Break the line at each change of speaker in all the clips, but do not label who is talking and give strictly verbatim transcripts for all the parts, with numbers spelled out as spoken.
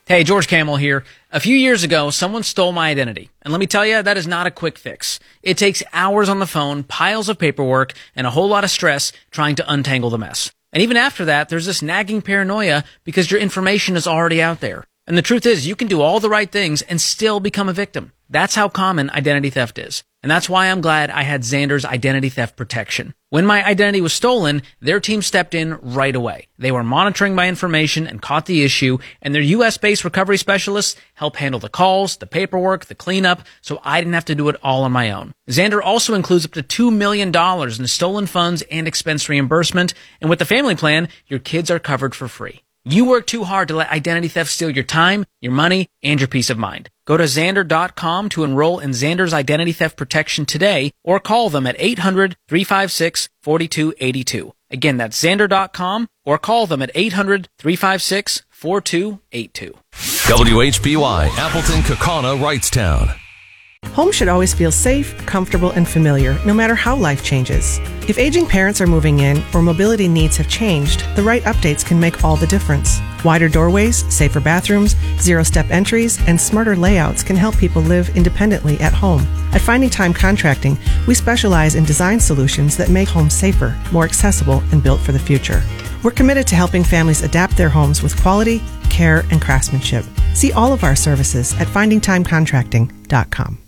Hey, George Camel here. A few years ago, someone stole my identity. And let me tell you, that is not a quick fix. It takes hours on the phone, piles of paperwork, and a whole lot of stress trying to untangle the mess. And even after that, there's this nagging paranoia because your information is already out there. And the truth is, you can do all the right things and still become a victim. That's how common identity theft is. And that's why I'm glad I had Xander's identity theft protection. When my identity was stolen, their team stepped in right away. They were monitoring my information and caught the issue, and their U S-based recovery specialists helped handle the calls, the paperwork, the cleanup, so I didn't have to do it all on my own. Xander also includes up to two million dollars in stolen funds and expense reimbursement, and with the family plan, your kids are covered for free. You work too hard to let identity theft steal your time, your money, and your peace of mind. Go to Xander dot com to enroll in Xander's identity theft protection today, or call them at eight hundred, three five six, four two eight two. Again, that's Xander dot com, or call them at eight hundred, three five six, four two eight two.
W H B Y, Appleton, Kaukauna, Wrightstown.
Home should always feel safe, comfortable, and familiar, no matter how life changes. If aging parents are moving in or mobility needs have changed, the right updates can make all the difference. Wider doorways, safer bathrooms, zero-step entries, and smarter layouts can help people live independently at home. At Finding Time Contracting, we specialize in design solutions that make homes safer, more accessible, and built for the future. We're committed to helping families adapt their homes with quality, care, and craftsmanship. See all of our services at finding time contracting dot com.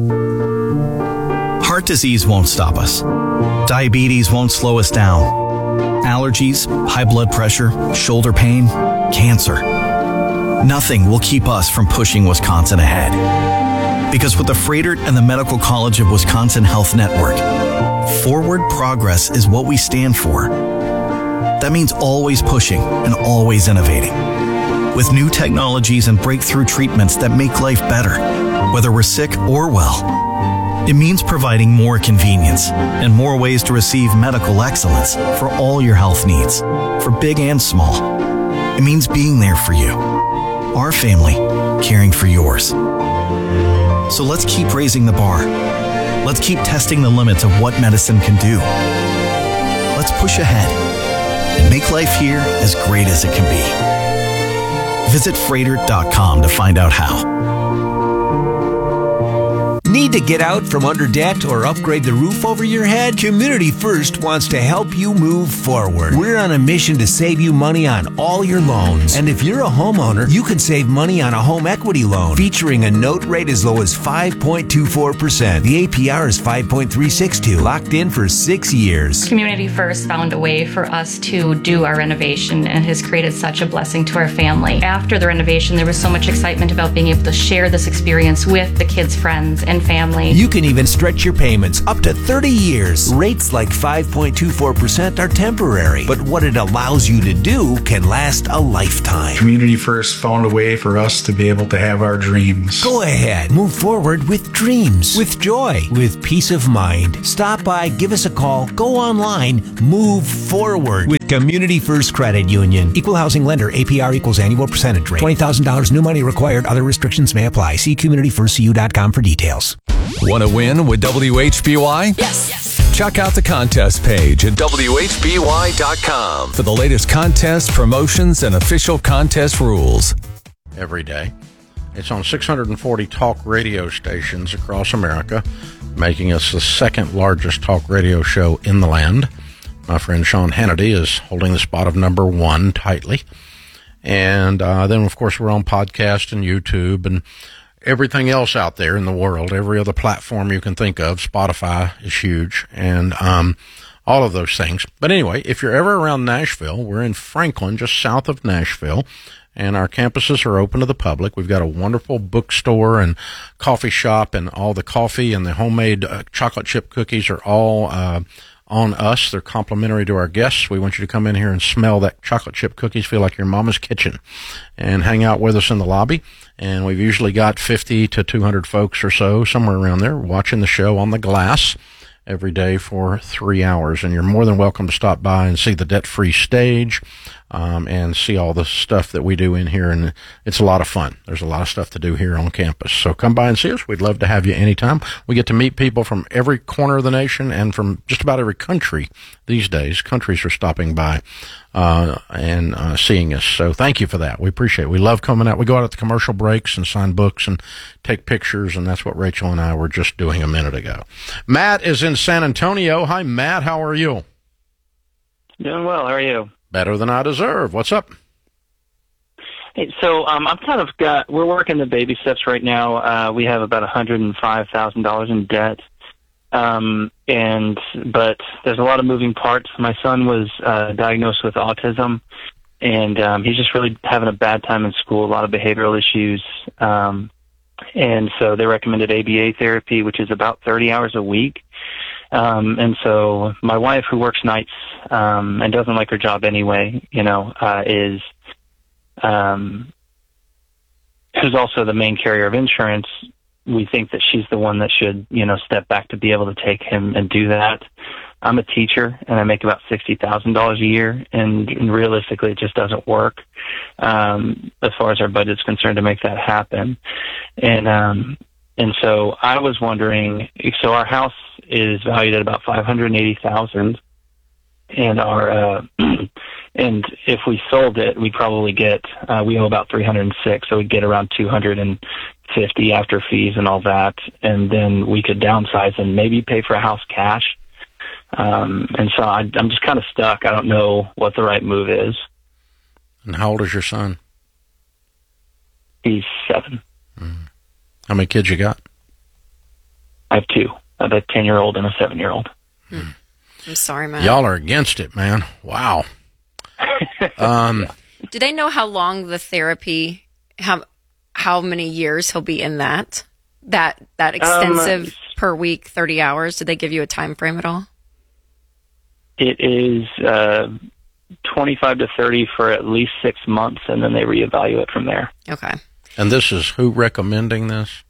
Heart disease won't stop us. Diabetes won't slow us down. Allergies, high blood pressure, shoulder pain, cancer. Nothing will keep us from pushing Wisconsin ahead. Because with the Froedtert and the Medical College of Wisconsin Health Network, forward progress is what we stand for. That means always pushing and always innovating. With new technologies and breakthrough treatments that make life better, whether we're sick or well. It means providing more convenience and more ways to receive medical excellence for all your health needs, for big and small. It means being there for you, our family, caring for yours. So let's keep raising the bar. Let's keep testing the limits of what medicine can do. Let's push ahead and make life here as great as it can be. Visit Froedtert dot com to find out how.
Need to get out from under debt or upgrade the roof over your head? Community First wants to help you move forward. We're on a mission to save you money on all your loans. And if you're a homeowner, you can save money on a home equity loan featuring a note rate as low as five point two four percent. The A P R is five point three six two, locked in for six years.
Community First found a way for us to do our renovation and has created such a blessing to our family. After the renovation, there was so much excitement about being able to share this experience with the kids' friends and family.
You can even stretch your payments up to thirty years. Rates like five point two four percent are temporary, but what it allows you to do can last a lifetime.
Community First found a way for us to be able to have our dreams.
Go ahead, move forward with dreams, with joy, with peace of mind. Stop by, give us a call, go online, move forward with Community First Credit Union. Equal housing lender, A P R equals annual percentage rate. twenty thousand dollars new money required. Other restrictions may apply. See community first c u dot com for details.
Want to win with W H B Y?
Yes. yes.
Check out the contest page at W H B Y dot com for the latest contests, promotions, and official contest rules.
Every day. It's on six hundred forty talk radio stations across America, making us the second largest talk radio show in the land. My friend Sean Hannity is holding the spot of number one tightly. And uh, then, of course, we're on podcast and YouTube and everything else out there in the world, every other platform you can think of. Spotify is huge, and um, all of those things. But anyway, if you're ever around Nashville, we're in Franklin, just south of Nashville, and our campuses are open to the public. We've got a wonderful bookstore and coffee shop, and all the coffee and the homemade uh, chocolate chip cookies are all uh, on us. They're complimentary to our guests. We want you to come in here and smell that chocolate chip cookies, feel like your mama's kitchen, and hang out with us in the lobby. And we've usually got fifty to two hundred folks or so, somewhere around there, watching the show on the glass every day for three hours. And you're more than welcome to stop by and see the debt-free stage um, and see all the stuff that we do in here. And it's a lot of fun. There's a lot of stuff to do here on campus. So come by and see us. We'd love to have you anytime. We get to meet people from every corner of the nation and from just about every country these days. Countries are stopping by uh, and uh, seeing us. So thank you for that. We appreciate it. We love coming out. We go out at the commercial breaks and sign books and take pictures, and that's what Rachel and I were just doing a minute ago. Matt is in San Antonio. Hi, Matt. How are you?
Doing well. How are you?
Better than I deserve. What's up?
Hey, so um, I'm kind of got. We're working the baby steps right now. Uh, we have about one hundred five thousand dollars in debt, um, and but there's a lot of moving parts. My son was uh, diagnosed with autism, and um, he's just really having a bad time in school. A lot of behavioral issues, um, and so they recommended A B A therapy, which is about thirty hours a week. Um, and so my wife, who works nights um, and doesn't like her job anyway, you know, uh, is. Um, who's also the main carrier of insurance, we think that she's the one that should, you know, step back to be able to take him and do that. I'm a teacher, and I make about sixty thousand dollars a year, and, and realistically, it just doesn't work um, as far as our budget's concerned to make that happen. And um, and so I was wondering, so our house is valued at about five hundred eighty thousand dollars, and our uh, and if we sold it, we'd probably get uh, we owe about three hundred six, so we'd get around two hundred fifty after fees and all that, and then we could downsize and maybe pay for a house cash. Um, and so I, I'm just kind of stuck. I don't know what the right move is.
And how old is your son?
He's seven.
Mm. How many kids you got?
I have two. I have a ten-year-old and a seven-year-old.
Mm. I'm sorry, Matt.
Y'all are against it, man. Wow. um,
Do they know how long the therapy, how how many years he'll be in that? That that extensive
um,
per week, thirty hours? Did they give you a time frame at all?
It is uh, twenty-five to thirty for at least six months, and then they reevaluate from there.
Okay.
And this is who recommending this?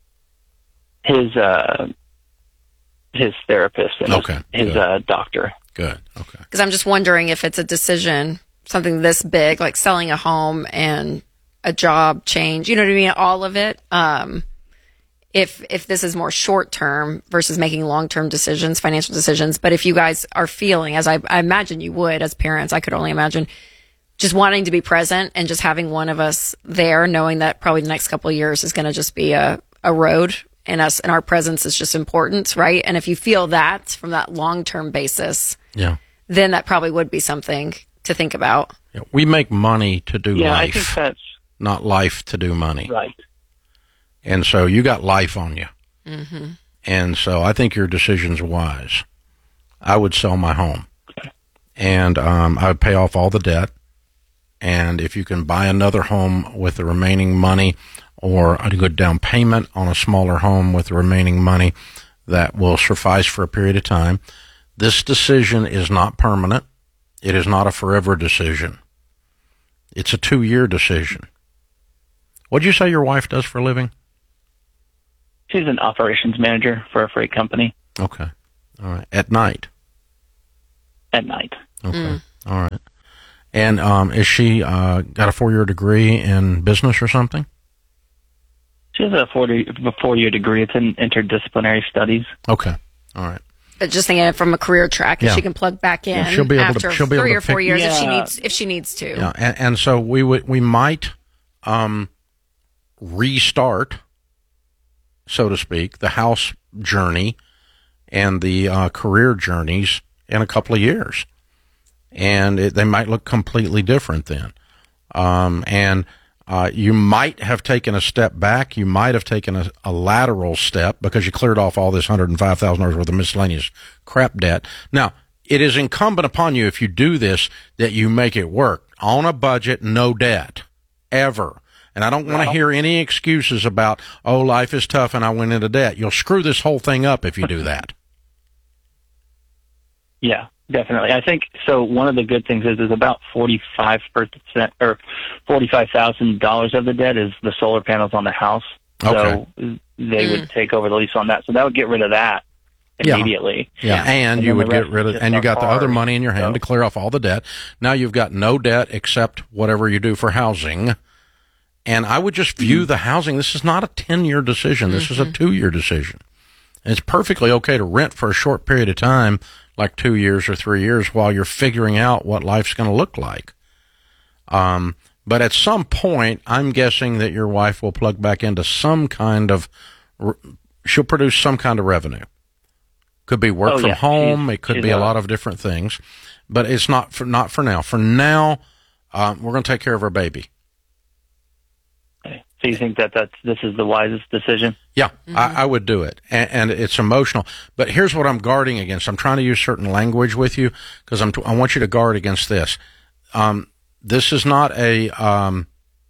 His uh, his therapist and
okay.
his, his uh, doctor.
Good. Okay.
Because I'm just wondering if it's a decision, something this big, like selling a home and a job change, you know what I mean? All of it. Um, if if this is more short term versus making long term decisions, financial decisions. But if you guys are feeling, as I, I imagine you would as parents, I could only imagine just wanting to be present and just having one of us there, knowing that probably the next couple of years is going to just be a, a road. And us and our presence is just important, right? And if you feel that from that long-term basis,
yeah,
then that probably would be something to think about.
Yeah, we make money to do
yeah,
life,
I think that's
not life to do money.
Right.
And so you got life on you.
Mm-hmm.
And so I think your decision's wise. I would sell my home, and um, I would pay off all the debt. And if you can buy another home with the remaining money, or a good down payment on a smaller home with the remaining money, that will suffice for a period of time. This decision is not permanent. It is not a forever decision. It's a two-year decision. What did you say your wife does for a living?
She's an operations manager for a freight company.
Okay. All right. At night?
At night.
Okay. Mm. All right. And um, is she uh, got a four-year degree in business or something?
She has a four-year degree. It's in interdisciplinary studies.
Okay. All right.
But just thinking it from a career track, if
yeah.
she can plug back in
yeah, she'll be able
after
to, she'll be
three
able
or
to
four
pick,
years
yeah.
if she needs if she needs to.
Yeah. And, and so we would we might um, restart, so to speak, the house journey and the uh, career journeys in a couple of years, and it, they might look completely different then. Um, and Uh, you might have taken a step back. You might have taken a, a lateral step because you cleared off all this one hundred five thousand dollars worth of miscellaneous crap debt. Now, it is incumbent upon you, if you do this, that you make it work on a budget, no debt, ever. And I don't want to hear any excuses about, oh, life is tough and I went into debt. You'll screw this whole thing up if you do that.
Yeah. Definitely. I think so. One of the good things is is about forty-five percent or forty-five thousand dollars of the debt is the solar panels on the house.
Okay.
So they mm. would take over the lease on that. So that would get rid of that immediately.
Yeah. yeah. And, and you would get rid of, and you got the other money in your hand so. to clear off all the debt. Now you've got no debt except whatever you do for housing. And I would just view mm. the housing. This is not a ten-year decision. This mm-hmm. is a two-year decision. And it's perfectly okay to rent for a short period of time like two years or three years while you're figuring out what life's going to look like. Um, but at some point, I'm guessing that your wife will plug back into some kind of, she'll produce some kind of revenue. Could be work
Oh,
from
yeah.
home.
She's-
It could
she's
be a
a-
lot of different things, but it's not for, not for now. For now, um, we're going to take care of our baby.
Okay. So you think that that's, this is the wisest decision?
Yeah, I, I would do it. And, and it's emotional. But here's what I'm guarding against. I'm trying to use certain language with you because I'm, t- I want you to guard against this. Um, this is not a, um,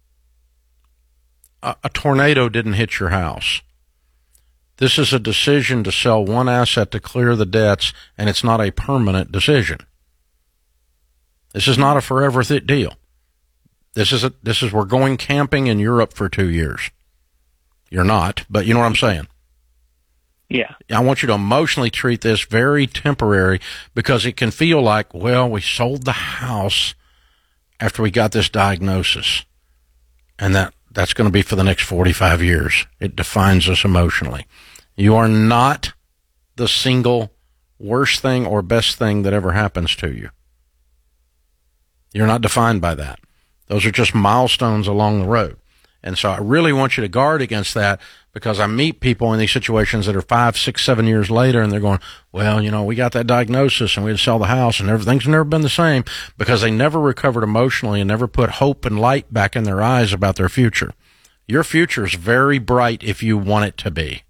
a, a tornado didn't hit your house. This is a decision to sell one asset to clear the debts, and it's not a permanent decision. This is not a forever th- deal. This is a, this is, we're going camping in Europe for two years. You're not, but you know what I'm saying?
Yeah.
I want you to emotionally treat this very temporary because it can feel like, well, we sold the house after we got this diagnosis. And that, that's going to be for the next forty-five years. It defines us emotionally. You are not the single worst thing or best thing that ever happens to you. You're not defined by that. Those are just milestones along the road. And so I really want you to guard against that because I meet people in these situations that are five, six, seven years later and they're going, well, you know, we got that diagnosis and we had to sell the house and everything's never been the same because they never recovered emotionally and never put hope and light back in their eyes about their future. Your future is very bright if you want it to be,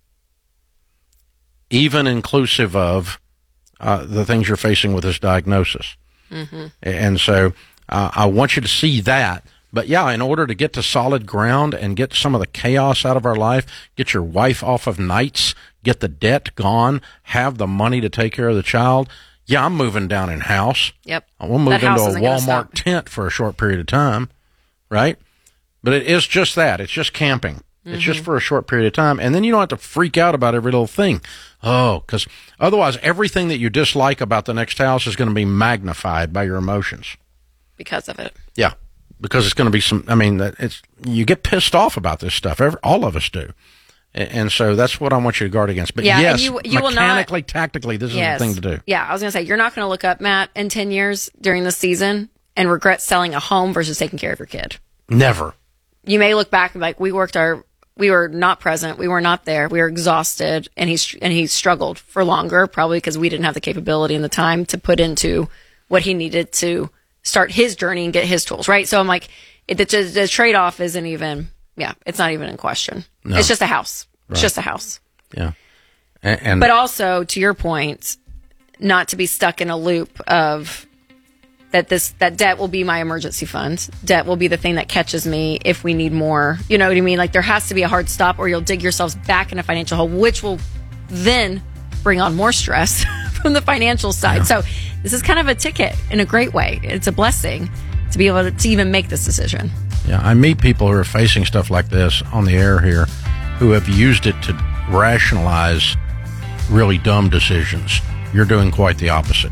even inclusive of uh, the things you're facing with this diagnosis. Mm-hmm. And so uh, I want you to see that. But yeah, in order to get to solid ground and get some of the chaos out of our life, get your wife off of nights, get the debt gone, have the money to take care of the child, yeah, I'm moving down in house.
Yep.
We'll move
That
into
house
a
isn't gonna
Walmart
stop.
tent for a short period of time, right? But it is just that. It's just camping. It's just for a short period of time. And then you don't have to freak out about every little thing. Oh, because otherwise everything that you dislike about the next house is going to be magnified by your emotions.
Because of it.
Yeah. Because it's going to be some, I mean, that it's, you get pissed off about this stuff. Every, all of us do. And, and so that's what I want you to guard against. But
Yeah, and
yes,
you- you will not-
mechanically, tactically, this
Yes.
is the thing to do.
Yeah, I was going to say, you're not going to look up, Matt, in ten years during the season and regret selling a home versus taking care of your kid.
Never.
You may look back and be like, we worked our, we were not present. We were not there. We were exhausted. And he's, and he struggled for longer, probably because we didn't have the capability and the time to put into what he needed to start his journey and get his tools, right? So I'm like, it, the, the trade-off isn't even, yeah, it's not even in question.
No.
It's just a house. It's
Right.
just a house.
Yeah. And, and
But also, to your point, not to be stuck in a loop of that this that debt will be my emergency fund. Debt will be the thing that catches me if we need more. You know what I mean? Like there has to be a hard stop or you'll dig yourselves back in a financial hole, which will then bring on more stress from the financial side.
Yeah.
So this is kind of a ticket in a great way. It's a blessing to be able to, to even make this decision.
yeah, I meet people who are facing stuff like this on the air here who have used it to rationalize really dumb decisions. You're doing quite the opposite.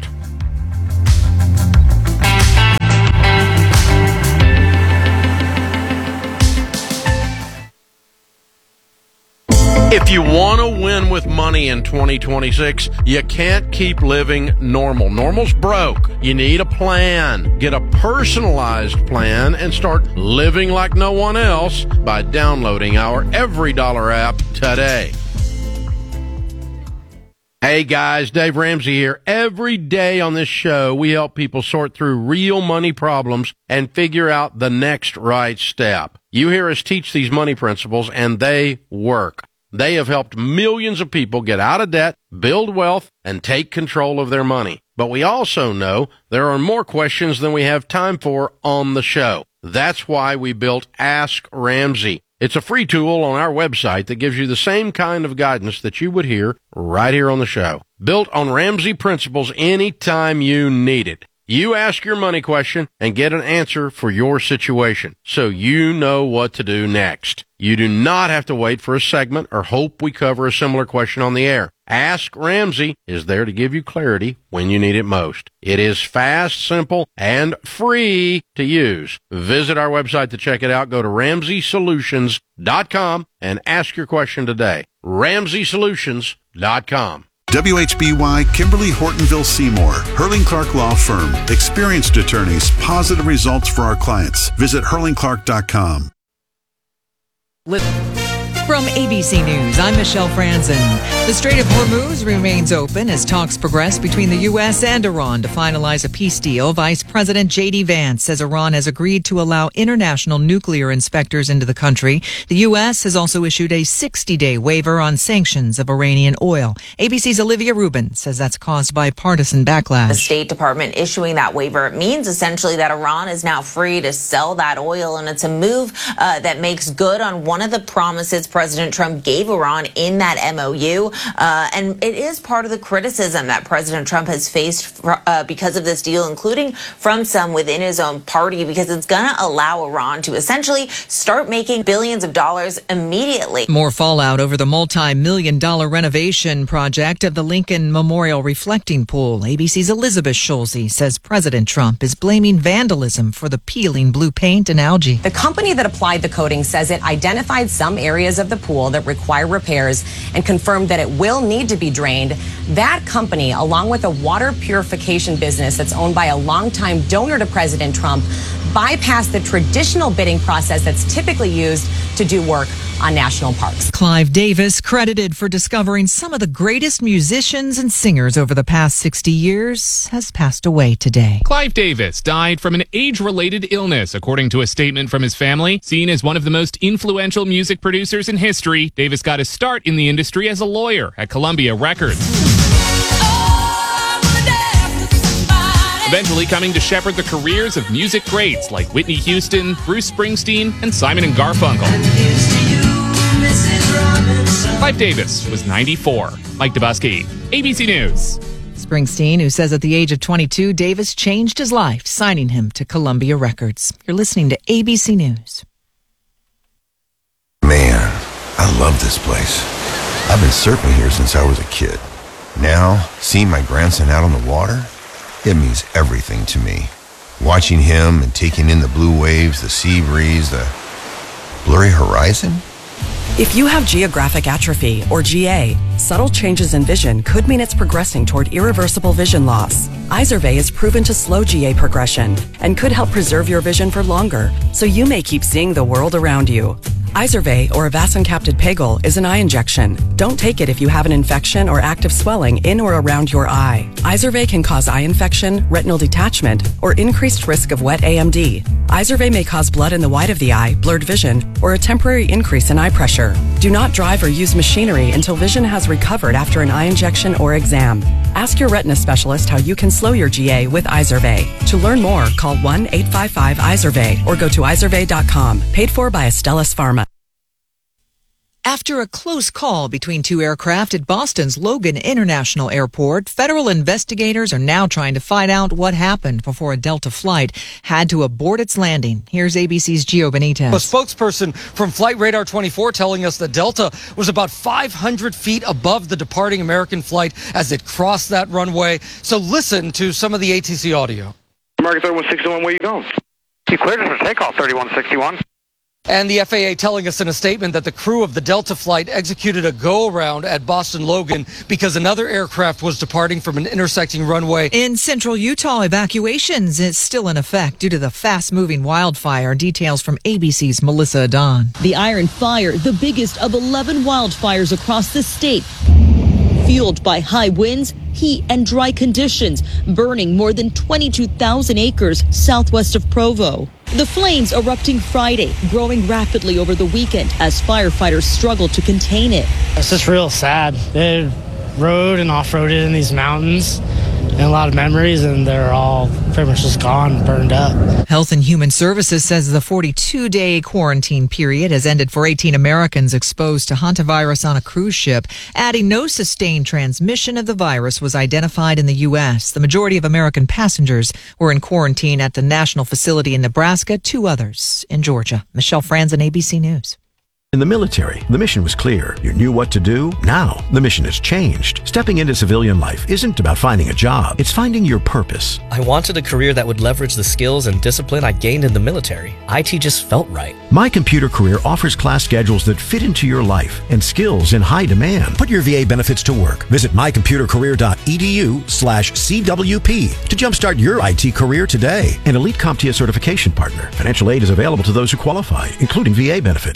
If you want to win with money in twenty twenty-six, you can't keep living normal. Normal's broke. You need a plan. Get a personalized plan and start living like no one else by downloading our Every Dollar app today. Hey guys, Dave Ramsey here. Every day on this show, we help people sort through real money problems and figure out the next right step. You hear us teach these money principles and they work. They have helped millions of people get out of debt, build wealth, and take control of their money. But we also know there are more questions than we have time for on the show. That's why we built Ask Ramsey. It's a free tool on our website that gives you the same kind of guidance that you would hear right here on the show. Built on Ramsey principles anytime you need it. You ask your money question and get an answer for your situation, so you know what to do next. You do not have to wait for a segment or hope we cover a similar question on the air. Ask Ramsey is there to give you clarity when you need it most. It is fast, simple, and free to use. Visit our website to check it out. Go to ramsey solutions dot com and ask your question today. ramsey solutions dot com.
W H B Y Kimberly Hortonville Seymour, Hurling Clark Law Firm. Experienced attorneys, positive results for our clients. Visit hurling clark dot com.
From A B C News, I'm Michelle Franzen. The Strait of Hormuz remains open as talks progress between the U S and Iran to finalize a peace deal. Vice President J D Vance says Iran has agreed to allow international nuclear inspectors into the country. The U S has also issued a sixty-day waiver on sanctions of Iranian oil. A B C's Olivia Rubin says that's caused by partisan backlash.
The State Department issuing that waiver means essentially that Iran is now free to sell that oil, and it's a move uh, that makes good on one of the promises President Trump gave Iran in that M O U. Uh, and it is part of the criticism that President Trump has faced for, uh, because of this deal, including from some within his own party, because it's going to allow Iran to essentially start making billions of dollars immediately.
More fallout over the multi-million dollar renovation project of the Lincoln Memorial Reflecting Pool. A B C's Elizabeth Schulze says President Trump is blaming vandalism for the peeling blue paint and algae.
The company that applied the coating says it identified some areas of the pool that require repairs and confirmed that it will need to be drained. That company, along with a water purification business that's owned by a longtime donor to President Trump, bypassed the traditional bidding process that's typically used to do work on national parks.
Clive Davis, credited for discovering some of the greatest musicians and singers over the past sixty years, has passed away today.
Clive Davis died from an age-related illness, according to a statement from his family. Seen as one of the most influential music producers in history, Davis got his start in the industry as a lawyer at Columbia Records. Eventually coming to shepherd the careers of music greats like Whitney Houston, Bruce Springsteen, and Simon and Garfunkel. Clive Davis was ninety-four. Mike Dubusky, A B C News.
Springsteen, who says at the age of twenty-two, Davis changed his life, signing him to Columbia Records. You're listening to A B C News.
Man, I love this place. I've been surfing here since I was a kid. Now, seeing my grandson out on the water, it means everything to me. Watching him and taking in the blue waves, the sea breeze, the blurry horizon.
If you have geographic atrophy, or G A, subtle changes in vision could mean it's progressing toward irreversible vision loss. Izervay is proven to slow G A progression and could help preserve your vision for longer, so you may keep seeing the world around you. Izervay, or avacincaptad pegol, is an eye injection. Don't take it if you have an infection or active swelling in or around your eye. Izervay can cause eye infection, retinal detachment, or increased risk of wet A M D. Izervay may cause blood in the white of the eye, blurred vision, or a temporary increase in eye pressure. Do not drive or use machinery until vision has recovered after an eye injection or exam. Ask your retina specialist how you can slow your G A with Izervay. To learn more, call one eight five five Izervay or go to izervay dot com. Paid for by Astellas Pharma.
After a close call between two aircraft at Boston's Logan International Airport, federal investigators are now trying to find out what happened before a Delta flight had to abort its landing. Here's A B C's Gio Benitez.
A spokesperson from Flight Radar twenty-four telling us that Delta was about five hundred feet above the departing American flight as it crossed that runway. So listen to some of the A T C audio.
American thirty-one sixty-one, where you going? You cleared us for takeoff, thirty-one sixty-one.
And the F A A telling us in a statement that the crew of the Delta flight executed a go-around at Boston Logan because another aircraft was departing from an intersecting runway.
In central Utah, evacuations is still in effect due to the fast-moving wildfire. Details from A B C's Melissa Adon.
The Iron Fire, the biggest of eleven wildfires across the state, fueled by high winds, heat, and dry conditions, burning more than twenty-two thousand acres southwest of Provo. The flames erupting Friday, growing rapidly over the weekend as firefighters struggle to contain it.
It's just real sad. They rode and off-roaded in these mountains and a lot of memories, and they're all pretty much just gone, burned up.
Health and Human Services says the forty-two day quarantine period has ended for eighteen Americans exposed to hantavirus on a cruise ship, adding no sustained transmission of the virus was identified in the U S. The majority of American passengers were in quarantine at the national facility in Nebraska, two others in Georgia. Michelle Franzen, A B C News.
In the military, the mission was clear. You knew what to do. Now, the mission has changed. Stepping into civilian life isn't about finding a job. It's finding your purpose.
I wanted a career that would leverage the skills and discipline I gained in the military. I T just felt right.
My Computer Career offers class schedules that fit into your life and skills in high demand. Put your V A benefits to work. Visit mycomputercareer.edu slash CWP to jumpstart your I T career today. An Elite CompTIA certification partner. Financial aid is available to those who qualify, including V A benefits.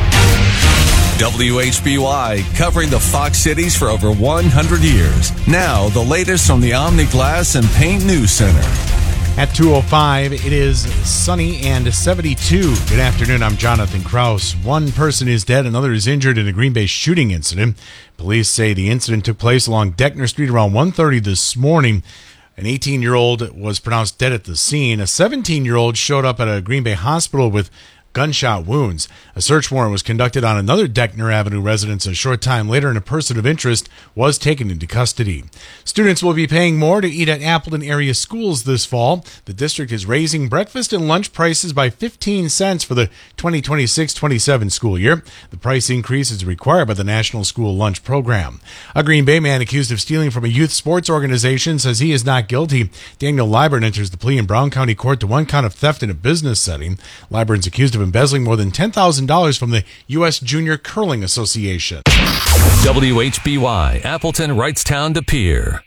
W H B Y, covering the Fox cities for over one hundred years. Now, the latest from the Omni Glass and Paint News Center.
At two oh five, it is sunny and seventy-two. Good afternoon, I'm Jonathan Kraus. One person is dead, another is injured in a Green Bay shooting incident. Police say the incident took place along Deckner Street around one thirty this morning. An eighteen-year-old was pronounced dead at the scene. A seventeen-year-old showed up at a Green Bay hospital with gunshot wounds. A search warrant was conducted on another Deckner Avenue residence a short time later, and a person of interest was taken into custody. Students will be paying more to eat at Appleton area schools this fall. The district is raising breakfast and lunch prices by fifteen cents for the twenty twenty-six twenty-seven school year. The price increase is required by the National School Lunch Program. A Green Bay man accused of stealing from a youth sports organization says he is not guilty. Daniel Liburn enters the plea in Brown County Court to one count of theft in a business setting. Liburn's accused of embezzling more than ten thousand dollars from the U S Junior Curling Association.
W H B Y, Appleton, Wrightstown to Pier.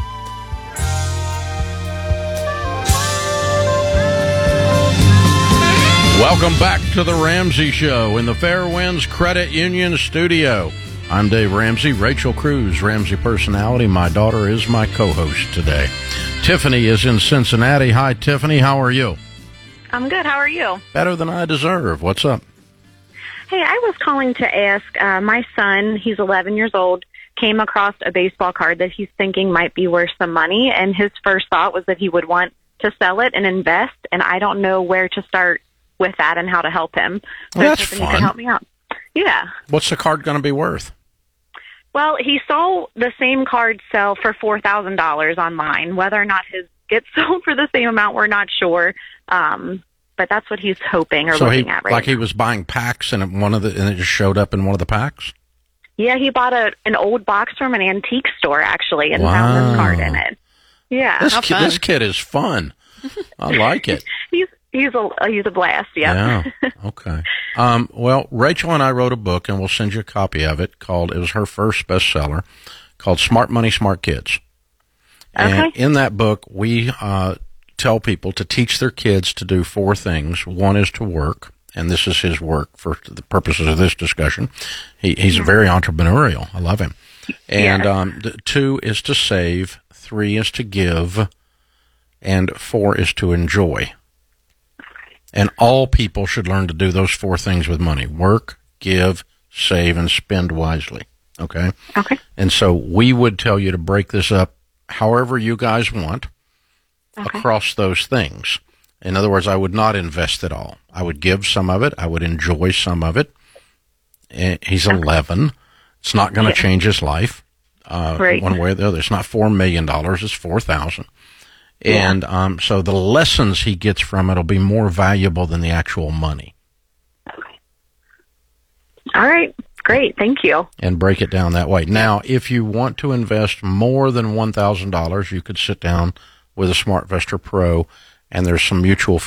Welcome back to the Ramsey Show in the Fairwinds Credit Union studio. I'm Dave Ramsey. Rachel Cruz, Ramsey personality. My daughter is my co-host today. Tiffany is in Cincinnati. Hi, Tiffany. How are you?
I'm good. How are you?
Better than I deserve. What's up?
Hey, I was calling to ask, uh, my son, he's eleven years old, came across a baseball card that he's thinking might be worth some money, and his first thought was that he would want to sell it and invest, and I don't know where to start with that and how to help him. So
Well, that's
if you
fun.
can help me out. Yeah.
What's the card going to be worth?
Well, he saw the same card sell for four thousand dollars online. Whether or not his gets sold for the same amount, we're not sure. Um, but that's what he's hoping or
so
looking
he,
at right
like
now.
he was buying packs and it, one of the and it just showed up in one of the packs.
Yeah, he bought a an old box from an antique store actually and
Wow.
found this card in it. Yeah,
This kid, this kid is fun. I like it.
he's he's a he's a blast. Yeah.
Yeah. Okay. Um, well, Rachel and I wrote a book, and we'll send you a copy of it. Called it was her first bestseller, called "Smart Money, Smart Kids." And
Okay.
in that book, we uh, tell people to teach their kids to do four things. One is to work, and this is his work for the purposes of this discussion. He, he's very entrepreneurial. I love him. And um, the, two is to save. Three is to give. And four is to enjoy. And all people should learn to do those four things with money. Work, give, save, and spend wisely. Okay?
Okay.
And so we would tell you to break this up however you guys want across those things. In other words, I would not invest it all. I would give some of it. I would enjoy some of it. Eh, He's eleven. It's not going to
Yeah.
change his life uh,
Right.
one way or the other. It's not four million dollars. It's four thousand dollars.
Yeah.
And um, so the lessons he gets from it will be more valuable than the actual money.
All right. Great. Thank you.
And break it down that way. Now, if you want to invest more than one thousand dollars, you could sit down with a SmartVestor Pro, and there's some mutual